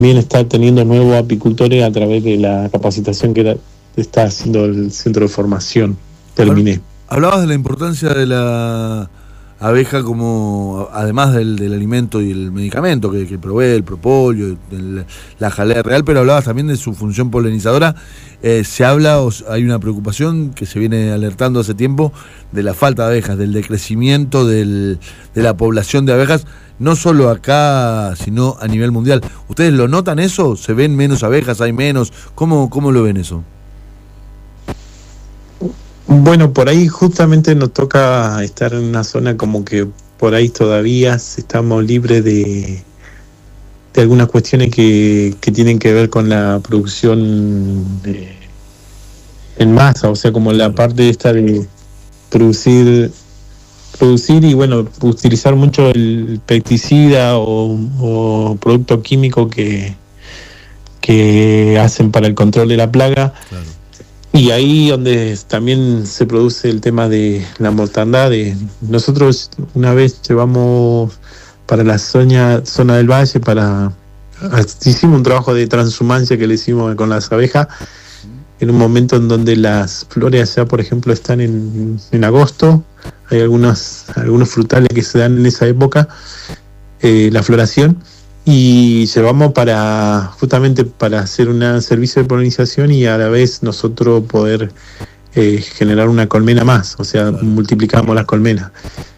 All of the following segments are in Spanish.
está teniendo nuevos apicultores a través de la capacitación que está haciendo el centro de formación. Terminé. Hablabas de la importancia de la abeja como, además del alimento y el medicamento que provee, el propóleo, la jalea real, pero hablabas también de su función polinizadora. Se habla, hay una preocupación que se viene alertando hace tiempo de la falta de abejas, del decrecimiento de la población de abejas, no solo acá, sino a nivel mundial. ¿Ustedes lo notan eso? ¿Se ven menos abejas? ¿Hay menos? ¿Cómo lo ven eso? Bueno, por ahí justamente nos toca estar en una zona como que por ahí todavía estamos libres de algunas cuestiones que tienen que ver con la producción en masa, o sea, como la parte esta de producir y bueno, utilizar mucho el pesticida o producto químico que hacen para el control de la plaga. Claro. Y ahí donde también se produce el tema de la mortandad. Nosotros una vez llevamos para la zona del valle, hicimos un trabajo de transhumancia que le hicimos con las abejas, en un momento en donde las flores allá, por ejemplo, están en agosto, hay algunos frutales que se dan en esa época, la floración, y llevamos justamente para hacer un servicio de polinización y a la vez nosotros poder generar una colmena más, o sea, claro, multiplicamos las colmenas.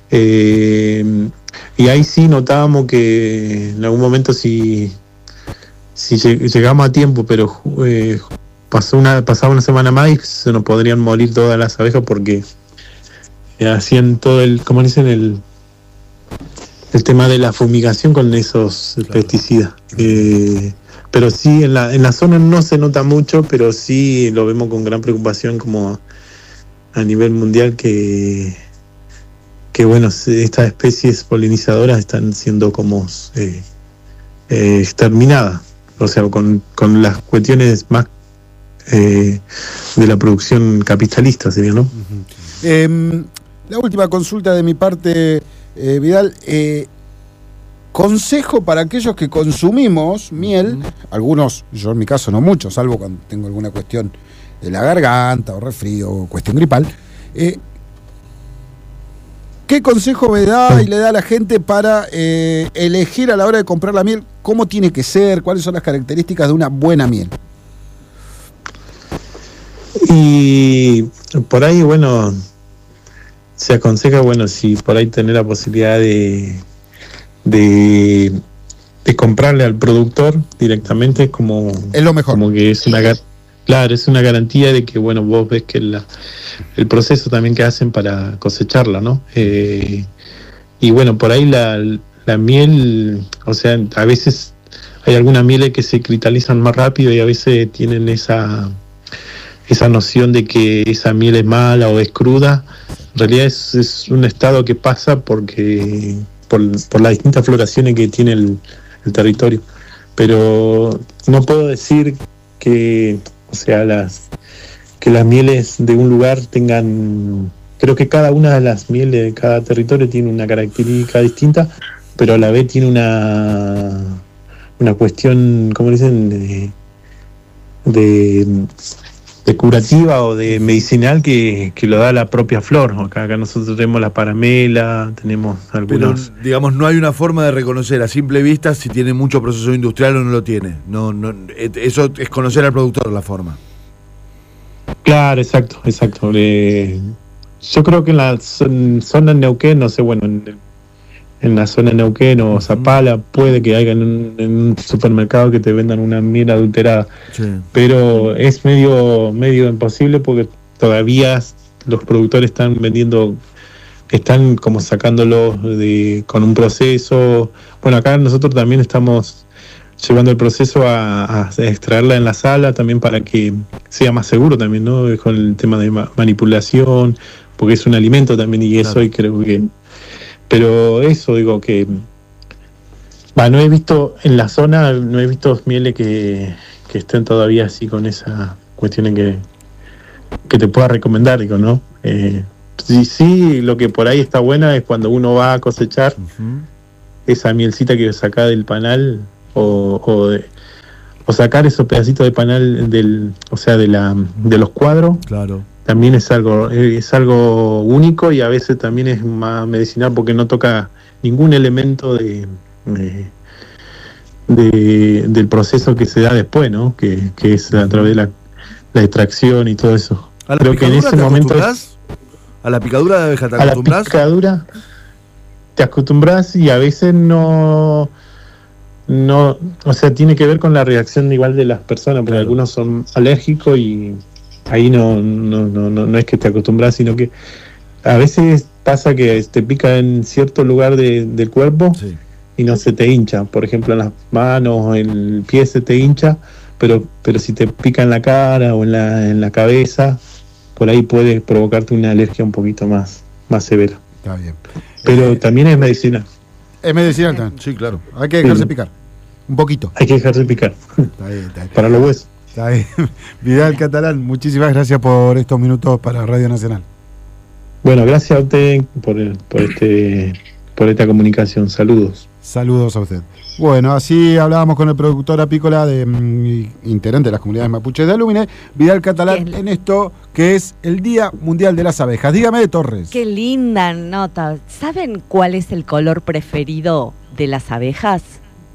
Y ahí sí notábamos que en algún momento si llegamos a tiempo, pero pasaba una semana más y se nos podrían morir todas las abejas porque hacían todo como dicen, el tema de la fumigación con esos pesticidas. Pero sí, en la zona no se nota mucho, pero sí lo vemos con gran preocupación como a nivel mundial que bueno, estas especies polinizadoras están siendo como exterminadas, o sea, con las cuestiones más de la producción capitalista, sería, ¿no? Uh-huh. La última consulta de mi parte, Vidal, consejo para aquellos que consumimos miel, algunos, yo en mi caso no mucho, salvo cuando tengo alguna cuestión de la garganta o resfrío o cuestión gripal, ¿qué consejo me da y le da a la gente para elegir a la hora de comprar la miel? ¿Cómo tiene que ser? ¿Cuáles son las características de una buena miel? Y por ahí, bueno, se aconseja, bueno, si por ahí tener la posibilidad de comprarle al productor directamente, como es lo mejor, como que es es una garantía de que, bueno, vos ves que el proceso también que hacen para cosecharla, ¿no? Y bueno, por ahí la miel, o sea, a veces hay algunas mieles que se cristalizan más rápido y a veces tienen esa noción de que esa miel es mala o es cruda. En realidad es un estado que pasa por las distintas floraciones que tiene el territorio. Pero no puedo decir que, o sea, que las mieles de un lugar tengan... Creo que cada una de las mieles de cada territorio tiene una característica distinta, pero a la vez tiene una cuestión, ¿cómo dicen?, de curativa o de medicinal que lo da la propia flor. Acá nosotros tenemos la paramela, tenemos algunos... Pero, digamos, no hay una forma de reconocer a simple vista si tiene mucho proceso industrial o no lo tiene. No, eso es conocer al productor la forma. Claro, exacto. Yo creo que en la zona de Neuquén, no sé, bueno, en la zona de Neuquén o Zapala, puede que haya en un supermercado que te vendan una miel adulterada. Sí. Pero es medio imposible porque todavía los productores están como sacándolo con un proceso. Bueno, acá nosotros también estamos llevando el proceso a extraerla en la sala también para que sea más seguro también, ¿no? Con el tema de manipulación, porque es un alimento también y eso, y creo que... Pero eso, digo que... no he visto en la zona, no he visto mieles que estén todavía así con esa cuestión que te pueda recomendar, digo, ¿no? Sí, lo que por ahí está buena es cuando uno va a cosechar esa mielcita que saca del panal o o sacar esos pedacitos de panal de los cuadros. Claro. También es algo único y a veces también es más medicinal porque no toca ningún elemento del proceso que se da después, ¿no? Que es a través de la extracción y todo eso. ¿A la Creo que en picadura ese te momento acostumbras? ¿A la picadura de abeja te a la acostumbras? picadura te acostumbras y a veces no, o sea, tiene que ver con la reacción igual de las personas, porque Claro. algunos son alérgicos y ahí no es que te acostumbras, sino que a veces pasa que te pica en cierto lugar del cuerpo Sí. y no se te hincha, por ejemplo en las manos, el pie se te hincha, pero si te pica en la cara o en la cabeza, por ahí puede provocarte una alergia un poquito más severa. Está bien. Pero también es medicina, Es medicinal también. Sí, claro. Hay que dejarse Sí. picar. Un poquito. hay que dejarse picar Está bien, está bien. para los huesos. Está bien. Vidal Catalán, muchísimas gracias por estos minutos para Radio Nacional. Bueno, gracias a usted por esta comunicación. Saludos. Saludos a usted. Bueno, así hablábamos con el productor apícola integrante de las comunidades mapuches de Alumine, Vidal Catalán, Bien. en esto que es el Día Mundial de las Abejas. Dígame, Torres. Qué linda nota. ¿Saben cuál es el color preferido de las abejas?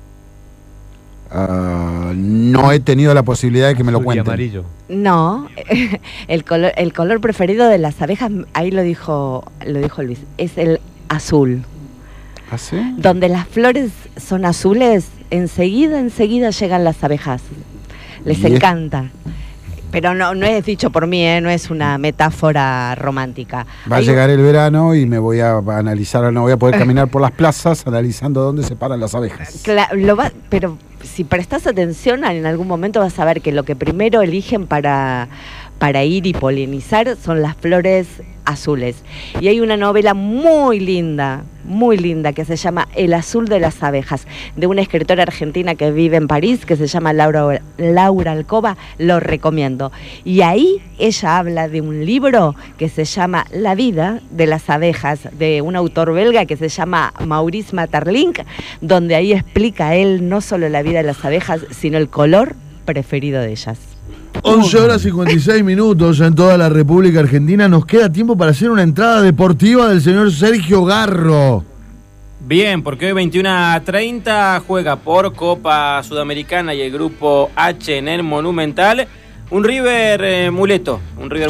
No he tenido la posibilidad de que me lo Azul y cuenten. amarillo. No, el color preferido de las abejas, ahí lo dijo Luis, es el azul. ¿Ah, sí? Donde las flores son azules, enseguida llegan las abejas. Les Y es- encanta. Pero no es dicho por mí, no es una metáfora romántica. Va a Hay llegar el verano y me voy a analizar, no voy a poder caminar por las plazas analizando dónde se paran las abejas. Pero si prestas atención, en algún momento vas a ver que lo que primero eligen para ir y polinizar son las flores azules. Y hay una novela muy linda, que se llama El azul de las abejas, de una escritora argentina que vive en París, que se llama Laura Alcoba, lo recomiendo. Y ahí ella habla de un libro que se llama La vida de las abejas, de un autor belga que se llama Maurice Maeterlinck, donde ahí explica él no solo la vida de las abejas, sino el color preferido de ellas. 11 horas 56 minutos en toda la República Argentina. Nos queda tiempo para hacer una entrada deportiva del señor Sergio Garro. Bien, porque hoy 21:30 juega por Copa Sudamericana y el grupo H en el Monumental un River muleto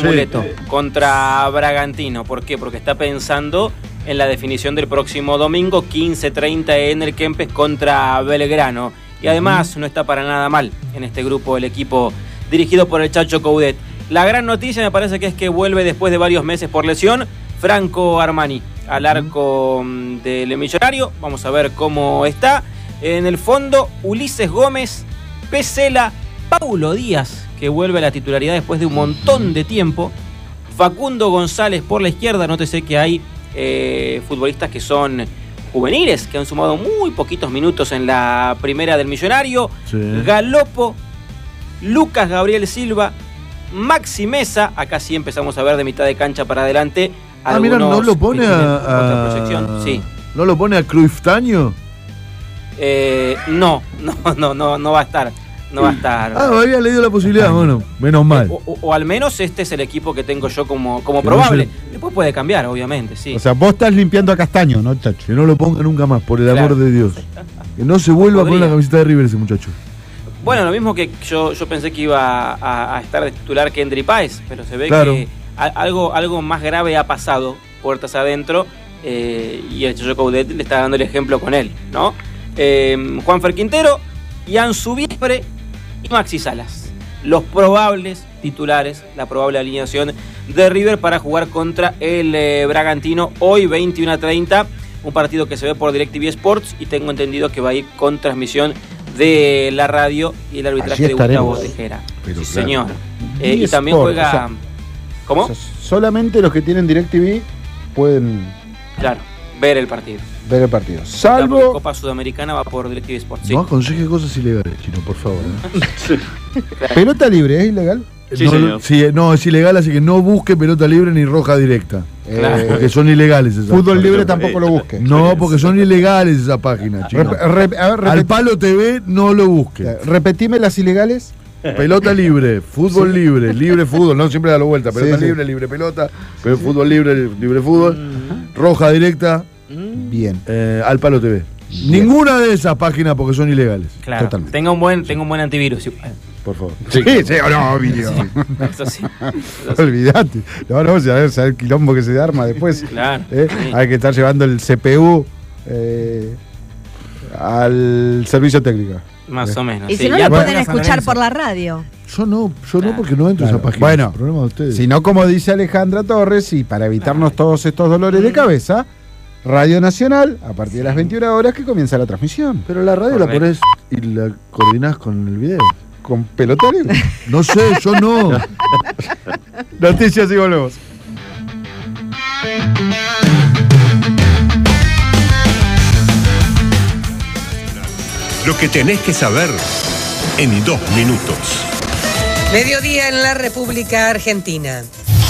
contra Bragantino. ¿Por qué? Porque está pensando en la definición del próximo domingo 15:30 en el Kempes contra Belgrano. Y además no está para nada mal en este grupo el equipo dirigido por el Chacho Coudet. La gran noticia me parece que es que vuelve después de varios meses por lesión Franco Armani al arco del Millonario. Vamos a ver cómo está. En el fondo, Ulises Gómez, Pesela, Paulo Díaz, que vuelve a la titularidad después de un montón de tiempo. Facundo González por la izquierda. Nótese que hay futbolistas que son juveniles, que han sumado muy poquitos minutos en la primera del Millonario. Sí. Galopo, Lucas Gabriel Silva, Maxi Mesa. Acá sí empezamos a ver de mitad de cancha para adelante. Mira, ¿no lo pone que tienen otra proyección. Sí. ¿No lo pone a Cruyftaño? No va a estar. No va a estar. Había leído la posibilidad, bueno, menos mal. O al menos este es el equipo que tengo yo como Que probable. no Después puede cambiar, obviamente, sí. O sea, vos estás limpiando a Castaño, ¿no, Chacho? Que no lo ponga nunca más, por el Claro. amor de Dios. Que no se vuelva a poner Podría. la camiseta de River ese muchacho. Bueno, lo mismo que yo pensé que iba a estar de titular Kendry Páez, pero se ve Claro. que algo más grave ha pasado puertas adentro, y el Chacho Coudet le está dando el ejemplo con él, ¿no? Juanfer Quintero, Ian Subiempre y Maxi Salas, los probables titulares, la probable alineación de River para jugar contra el Bragantino hoy 21:30, un partido que se ve por DirecTV Sports y tengo entendido que va a ir con transmisión de la radio y el arbitraje Allí de Gustavo estaremos. Tejera. Pero Sí, claro. señor. Y DirecTV también Sport, juega... o sea, ¿Cómo? O sea, solamente los que tienen DirecTV pueden Claro, ver el partido. ver el partido. La Salvo. Copa Sudamericana va por DirecTV Sports. Sí. No aconseje cosas ilegales, Chino, por favor. Pelota libre, ¿es ilegal? Sí, no, señor. sí, no, es ilegal, así que no busque pelota libre ni roja directa. Claro. Porque son ilegales esas Fútbol páginas. libre tampoco lo busque. No, porque son ilegales esas páginas, chicos. Al Palo TV no lo busque. Repetime las ilegales. Pelota libre, fútbol libre, libre fútbol, no siempre da la vuelta, pelota libre, libre pelota, pero fútbol libre, libre fútbol, roja directa, Bien. Al Palo TV. Ninguna de esas páginas porque son ilegales. Claro. Totalmente. Tengo un buen antivirus. Sí. Por favor. Sí, o no, obvio. Eso sí. Olvídate. No, a ver el quilombo que se arma después. Claro. Sí. Hay que estar llevando el CPU al servicio técnico. Más o menos. Y sí. si no Ya lo por pueden la escuchar San por la radio. Yo no porque no entro a esa página. Bueno, problema de ustedes. Si no, como dice Alejandra Torres, y para evitarnos todos estos dolores de cabeza, Radio Nacional, a partir de las 21 horas que comienza la transmisión. Pero la radio Correcto. la ponés y la coordinás con el video. Con pelota libre. No sé, yo no. Noticias y volvemos. Lo que tenés que saber en 2 minutos. Mediodía en la República Argentina.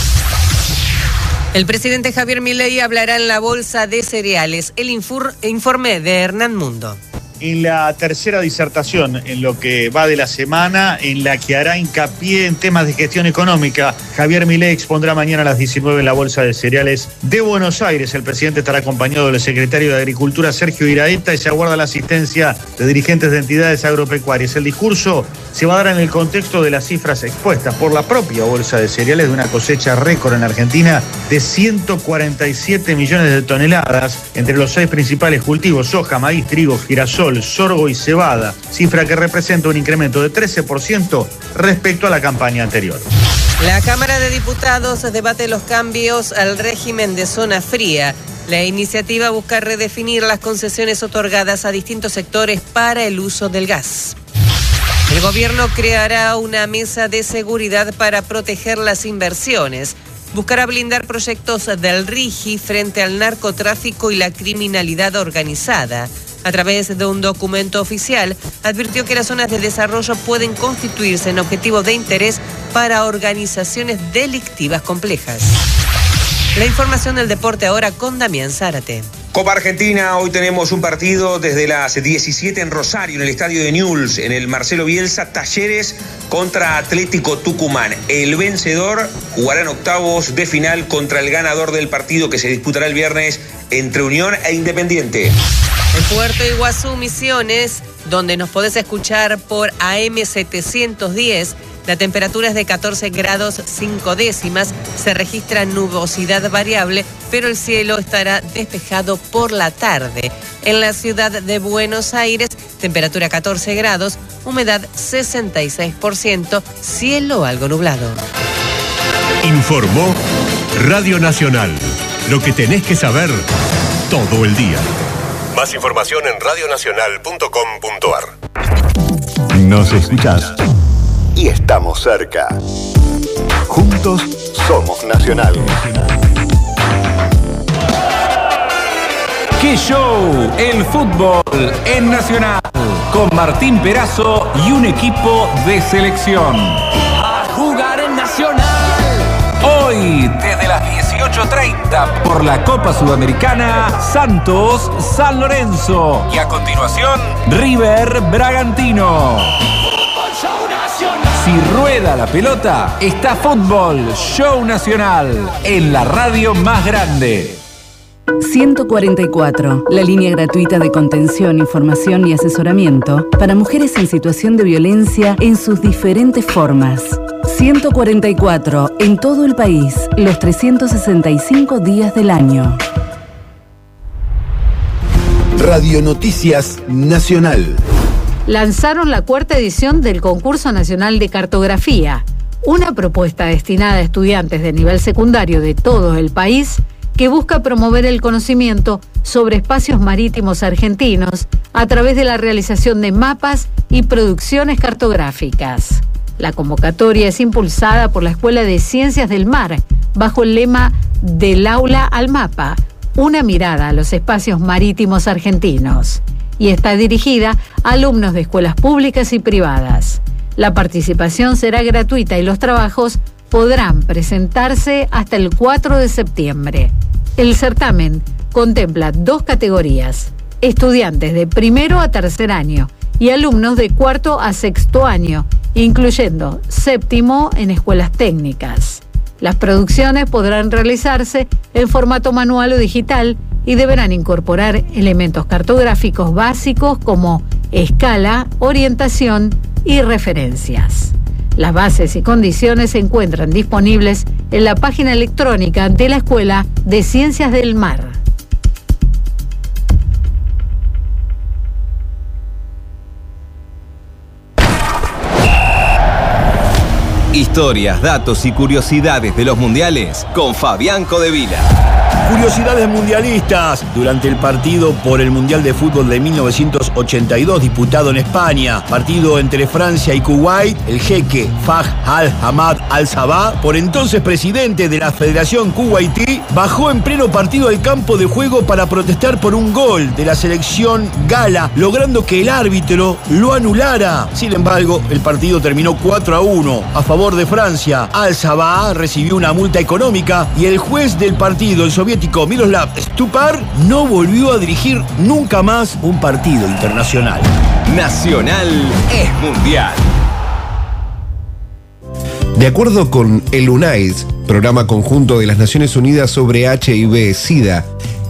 El presidente Javier Milei hablará en la Bolsa de Cereales. El informe de Hernán Mundo. En la tercera disertación, en lo que va de la semana, en la que hará hincapié en temas de gestión económica, Javier Milei expondrá mañana a las 19 en la Bolsa de Cereales de Buenos Aires. El presidente estará acompañado del secretario de Agricultura, Sergio Iraeta, y se aguarda la asistencia de dirigentes de entidades agropecuarias. El discurso se va a dar en el contexto de las cifras expuestas por la propia Bolsa de Cereales de una cosecha récord en Argentina de 147 millones de toneladas entre los 6 principales cultivos: soja, maíz, trigo, girasol, sorgo y cebada, cifra que representa un incremento de 13% respecto a la campaña anterior. La Cámara de Diputados debate los cambios al régimen de zona fría. La iniciativa busca redefinir las concesiones otorgadas a distintos sectores para el uso del gas. El gobierno creará una mesa de seguridad para proteger las inversiones. Buscará blindar proyectos del RIGI frente al narcotráfico y la criminalidad organizada. A través de un documento oficial, advirtió que las zonas de desarrollo pueden constituirse en objetivo de interés para organizaciones delictivas complejas. La información del deporte ahora con Damián Zárate. Copa Argentina, hoy tenemos un partido desde las 17 en Rosario, en el estadio de Newell's, en el Marcelo Bielsa, Talleres contra Atlético Tucumán. El vencedor jugará en octavos de final contra el ganador del partido que se disputará el viernes entre Unión e Independiente. En Puerto Iguazú, Misiones, donde nos podés escuchar por AM 710, la temperatura es de 14 grados 5 décimas, se registra nubosidad variable, pero el cielo estará despejado por la tarde. En la ciudad de Buenos Aires, temperatura 14 grados, humedad 66%, cielo algo nublado. Informó Radio Nacional. Lo que tenés que saber todo el día. Más información en radionacional.com.ar. Nos escuchás y estamos cerca. Juntos somos Nacional. ¡Qué show! El fútbol en Nacional. Con Martín Perazo y un equipo de selección. A jugar en Nacional. Hoy, desde las 18:30, por la Copa Sudamericana, Santos San Lorenzo. Y a continuación, River Bragantino. Si rueda la pelota, está Fútbol Show Nacional en la radio más grande. 144, la línea gratuita de contención, información y asesoramiento para mujeres en situación de violencia en sus diferentes formas. 144, en todo el país, los 365 días del año. Radio Noticias Nacional. Lanzaron la 4ª edición del Concurso Nacional de Cartografía, una propuesta destinada a estudiantes de nivel secundario de todo el país que busca promover el conocimiento sobre espacios marítimos argentinos a través de la realización de mapas y producciones cartográficas. La convocatoria es impulsada por la Escuela de Ciencias del Mar, bajo el lema Del aula al mapa, una mirada a los espacios marítimos argentinos, y está dirigida a alumnos de escuelas públicas y privadas. La participación será gratuita y los trabajos podrán presentarse hasta el 4 de septiembre. El certamen contempla 2 categorías: estudiantes de primero a tercer año y alumnos de cuarto a sexto año, incluyendo séptimo en escuelas técnicas. Las producciones podrán realizarse en formato manual o digital y deberán incorporar elementos cartográficos básicos como escala, orientación y referencias. Las bases y condiciones se encuentran disponibles en la página electrónica de la Escuela de Ciencias del Mar. Historias, datos y curiosidades de los mundiales con Fabián Codevila. Curiosidades mundialistas. Durante el partido por el Mundial de Fútbol de 1982 disputado en España, partido entre Francia y Kuwait, el jeque Faj al-Hamad al-Sabah, por entonces presidente de la Federación Kuwaití, bajó en pleno partido al campo de juego para protestar por un gol de la selección gala, logrando que el árbitro lo anulara. Sin embargo, el partido terminó 4-1 a favor de Francia. Al-Sabah recibió una multa económica y el juez del partido, el soviético Miroslav Stupar, no volvió a dirigir nunca más un partido internacional. Nacional es mundial. De acuerdo con el UNAIDS, Programa Conjunto de las Naciones Unidas sobre HIV-Sida,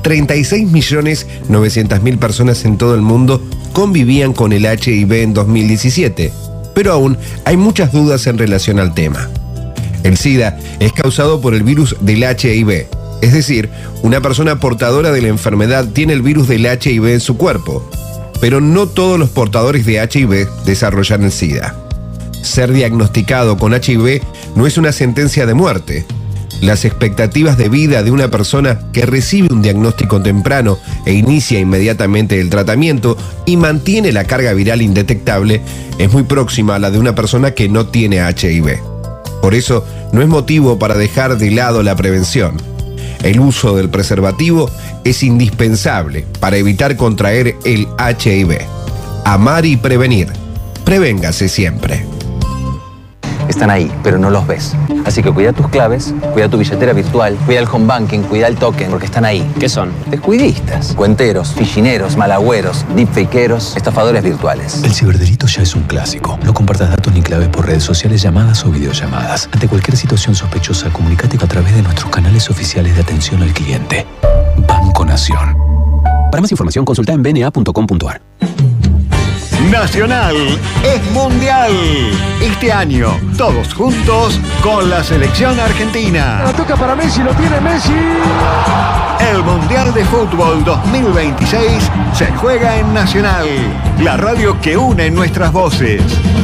36.900.000 personas en todo el mundo convivían con el HIV en 2017, pero aún hay muchas dudas en relación al tema. El SIDA es causado por el virus del HIV, es decir, una persona portadora de la enfermedad tiene el virus del HIV en su cuerpo, pero no todos los portadores de HIV desarrollan el SIDA. Ser diagnosticado con HIV no es una sentencia de muerte. Las expectativas de vida de una persona que recibe un diagnóstico temprano e inicia inmediatamente el tratamiento y mantiene la carga viral indetectable es muy próxima a la de una persona que no tiene HIV. Por eso, no es motivo para dejar de lado la prevención. El uso del preservativo es indispensable para evitar contraer el HIV. Amar y prevenir. Prevéngase siempre. Están ahí, pero no los ves. Así que cuida tus claves, cuida tu billetera virtual, cuida el home banking, cuida el token, porque están ahí. ¿Qué son? Descuidistas, cuenteros, fichineros, malagüeros, deepfakeros, estafadores virtuales. El ciberdelito ya es un clásico. No compartas datos ni claves por redes sociales, llamadas o videollamadas. Ante cualquier situación sospechosa, comunícate a través de nuestros canales oficiales de atención al cliente. Banco Nación. Para más información, consulta en bna.com.ar. Nacional es mundial. Este año, todos juntos con la selección argentina. La toca para Messi, lo tiene Messi. El Mundial de Fútbol 2026 se juega en Nacional, la radio que une nuestras voces.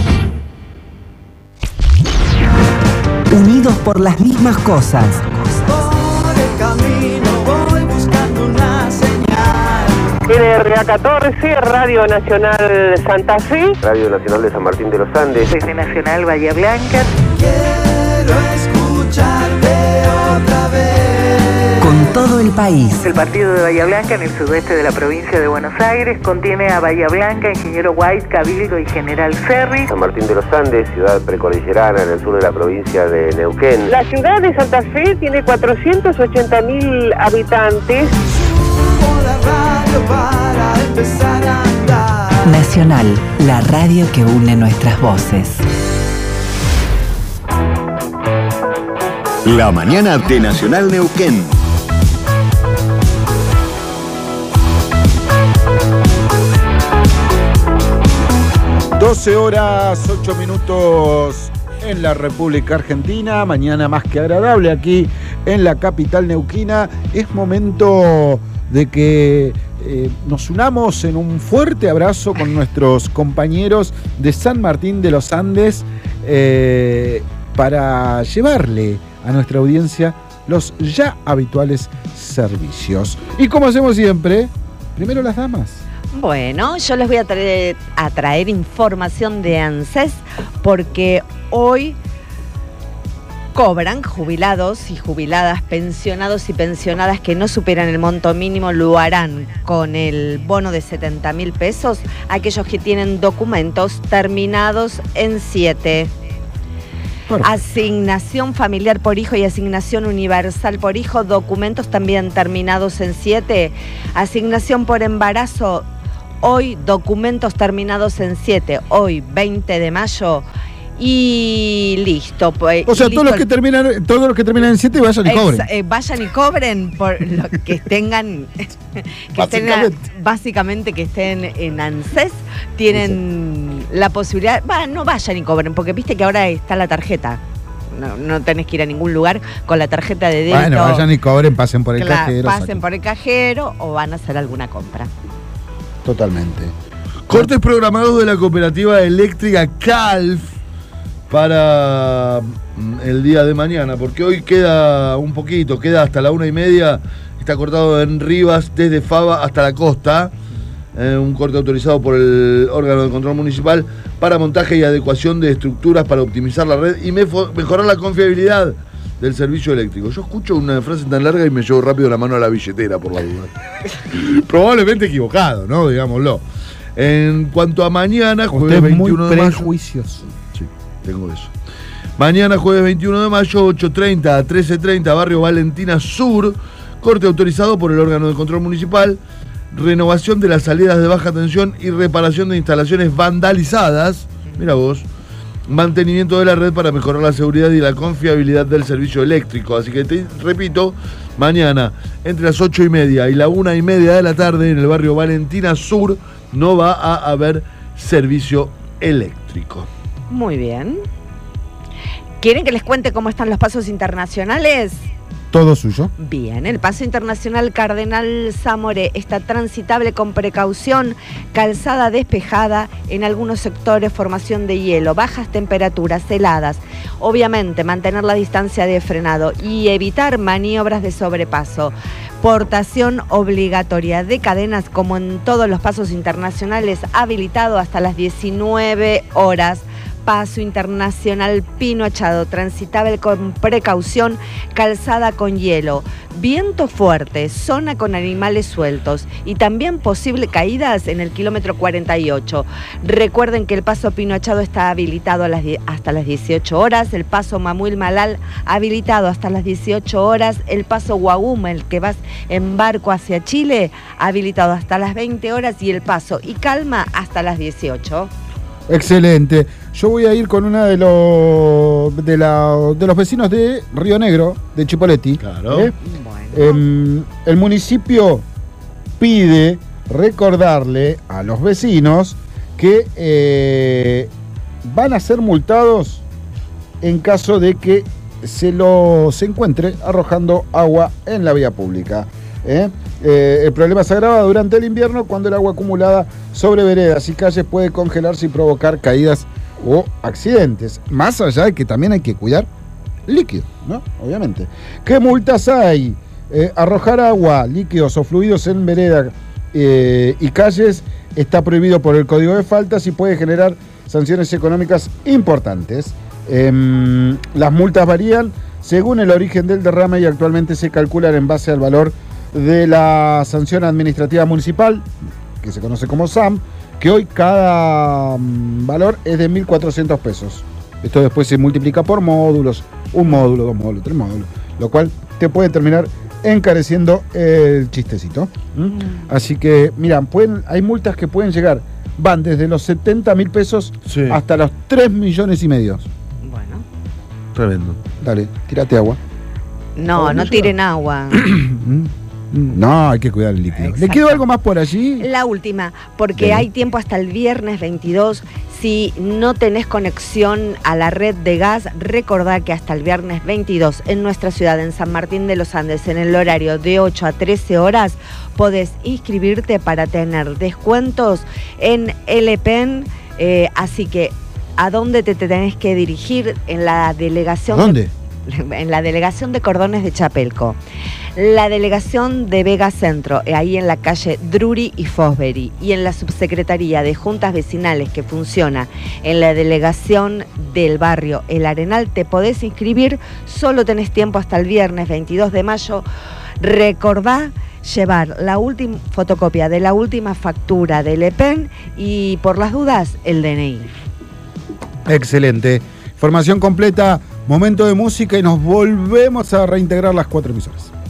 Unidos por las mismas cosas. Por el camino voy buscando una señal. NRA 14, Radio Nacional Santa Fe. Radio Nacional de San Martín de los Andes. Desde Nacional Bahía Blanca. Quiero escucharte otra vez. Con todo el país. El partido de Bahía Blanca en el sudeste de la provincia de Buenos Aires contiene a Bahía Blanca, Ingeniero White, Cabildo y General Ferry. San Martín de los Andes, ciudad precordillerana en el sur de la provincia de Neuquén. La ciudad de Santa Fe tiene 480.000 habitantes. Para empezar a andar. Nacional, la radio que une nuestras voces. La mañana de Nacional Neuquén. (12:08) en la República Argentina. Mañana más que agradable aquí en la capital neuquina. Es momento de que nos unamos en un fuerte abrazo con nuestros compañeros de San Martín de los Andes para llevarle a nuestra audiencia los ya habituales servicios. Y como hacemos siempre, primero las damas. Bueno, yo les voy a traer información de ANSES porque hoy cobran jubilados y jubiladas, pensionados y pensionadas que no superan el monto mínimo, lo harán con el bono de 70.000 pesos, aquellos que tienen documentos terminados en 7. Asignación familiar por hijo y asignación universal por hijo, documentos también terminados en 7. Asignación por embarazo, hoy documentos terminados en 7, hoy 20 de mayo. Y listo. Pues, o sea, listo. todos los que terminan en 7 vayan y cobren. Vayan y cobren por lo que tengan, básicamente que estén en ANSES, tienen la posibilidad, no vayan y cobren, porque viste que ahora está la tarjeta. No tenés que ir a ningún lugar con la tarjeta de débito. Bueno, vayan y cobren, pasen por el cajero. Pasen por el cajero o van a hacer alguna compra. Totalmente. Cortes programados de la cooperativa eléctrica CALF para el día de mañana, porque hoy queda un poquito, queda hasta la 1:30, está cortado en Rivas desde Fava hasta la costa, un corte autorizado por el órgano de control municipal para montaje y adecuación de estructuras para optimizar la red y mejorar la confiabilidad del servicio eléctrico. Yo escucho una frase tan larga y me llevo rápido la mano a la billetera por la duda. Probablemente equivocado, ¿no? Digámoslo. En cuanto a mañana, jueves 21 de mayo. Prejuicioso. Sí, tengo eso. Mañana, jueves 21 de mayo, 8:30 a 13:30, barrio Valentina Sur, corte autorizado por el órgano de control municipal, renovación de las salidas de baja tensión y reparación de instalaciones vandalizadas. Mira vos. Mantenimiento de la red para mejorar la seguridad y la confiabilidad del servicio eléctrico. Así que te repito, mañana entre las 8:30 y la 1:30 de la tarde en el barrio Valentina Sur no va a haber servicio eléctrico. Muy bien. ¿Quieren que les cuente cómo están los pasos internacionales? Todo suyo. Bien, el paso internacional Cardenal Zamoré está transitable con precaución, calzada despejada, en algunos sectores formación de hielo, bajas temperaturas, heladas. Obviamente mantener la distancia de frenado y evitar maniobras de sobrepaso. Portación obligatoria de cadenas como en todos los pasos internacionales, habilitado hasta las 19 horas. Paso internacional Pino Achado, transitable con precaución, calzada con hielo, viento fuerte, zona con animales sueltos y también posible caídas en el kilómetro 48. Recuerden que el paso Pino Achado está habilitado hasta las 18 horas, el paso Mamuil Malal habilitado hasta las 18 horas, el paso Guaguma, el que vas en barco hacia Chile, habilitado hasta las 20 horas y el paso Y Calma hasta las 18. Excelente. Yo voy a ir con una de los vecinos de Río Negro, de Chipoleti. Claro. Bueno. El municipio pide recordarle a los vecinos que van a ser multados en caso de que se encuentre arrojando agua en la vía pública. El problema se agrava durante el invierno cuando el agua acumulada sobre veredas y calles puede congelarse y provocar caídas o accidentes. Más allá de que también hay que cuidar líquidos, ¿no? Obviamente. ¿Qué multas hay? Arrojar agua, líquidos o fluidos en veredas y calles está prohibido por el Código de Faltas y puede generar sanciones económicas importantes. Las multas varían según el origen del derrame y actualmente se calculan en base al valor de la sanción administrativa municipal, que se conoce como SAM, que hoy cada valor es de 1.400 pesos. Esto después se multiplica por módulos, 1 módulo, 2 módulos, 3 módulos, lo cual te puede terminar encareciendo el chistecito. Así que, mira, hay multas que pueden llegar, van desde los 70.000 pesos hasta los 3,5 millones. Bueno. Tremendo. Dale, tírate agua. No tiren agua. No, hay que cuidar el líquido. Exacto. ¿Le quedó algo más por allí? La última, porque hay tiempo hasta el viernes 22. Si no tenés conexión a la red de gas, recordá que hasta el viernes 22 en nuestra ciudad, en San Martín de los Andes, en el horario de 8 a 13 horas, podés inscribirte para tener descuentos en LPEN. Así que, ¿a dónde te tenés que dirigir? En la delegación. ¿Dónde? En la delegación de Cordones de Chapelco, la delegación de Vega Centro, ahí en la calle Drury y Fosbury, y en la subsecretaría de Juntas Vecinales que funciona en la delegación del barrio El Arenal, te podés inscribir, solo tenés tiempo hasta el viernes 22 de mayo. Recordá llevar la última fotocopia de la última factura del EPEN y, por las dudas, el DNI. Excelente. Información completa, momento de música y nos volvemos a reintegrar las 4 emisoras.